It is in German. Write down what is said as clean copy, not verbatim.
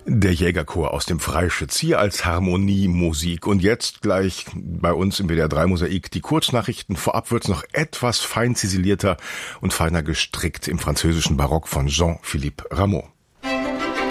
Der Jägerchor aus dem Freischütz hier als Harmoniemusik. Und jetzt gleich bei uns im WDR 3 Mosaik die Kurznachrichten. Vorab wird's noch etwas fein ziselierter und feiner gestrickt im französischen Barock von Jean-Philippe Rameau.